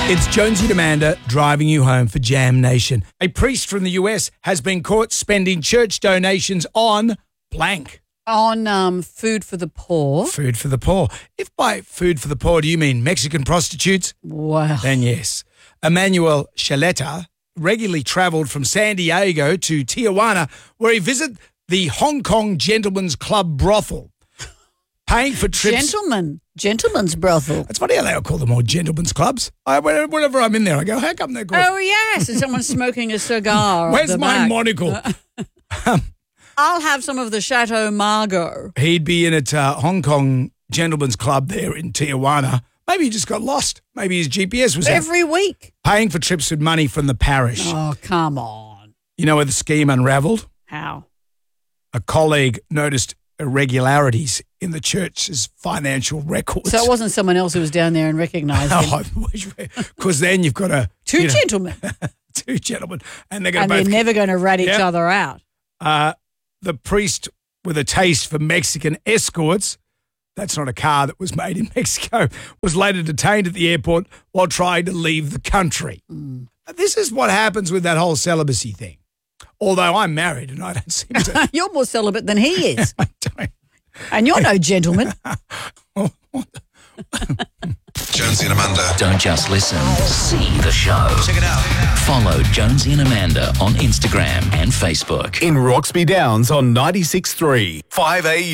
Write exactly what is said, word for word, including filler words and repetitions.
It's Jonesy and Amanda driving you home for Jam Nation. A priest from the U S has been caught spending church donations on blank. On um, food for the poor. Food for the poor. If by food for the poor do you mean Mexican prostitutes, Wow. then yes. Emmanuel Chaleta regularly travelled from San Diego to Tijuana, where he visited the Hong Kong Gentlemen's Club brothel, paying for trips. Gentlemen. Gentlemen's brothel. It's funny how they all call them all gentlemen's clubs. I, whenever I'm in there, I go, how come they're called? Oh, yes. And someone's smoking a cigar. Where's at the my back. monocle? I'll have some of the Chateau Margaux. He'd be in at uh, Hong Kong Gentlemen's Club there in Tijuana. Maybe he just got lost. Maybe his G P S was out. Every week. Paying for trips with money from the parish. Oh, come on. You know where the scheme unravelled? How? A colleague noticed irregularities in the church's financial records. So it wasn't someone else who was down there and recognised him. Because then you've got a... Two you know, gentlemen. two gentlemen. And they're going And to they're both... never going to rat each Yep. other out. Uh, the priest with a taste for Mexican escorts, that's not a car that was made in Mexico, was later detained at the airport while trying to leave the country. Mm. This is what happens with that whole celibacy thing. Although I'm married and I don't seem to... You're more celibate than he is. I don't... And you're no gentleman. Jonesy and Amanda. Don't just listen, see the show. Check it out. Follow Jonesy and Amanda on Instagram and Facebook. In Roxby Downs on ninety-six point three, five A U.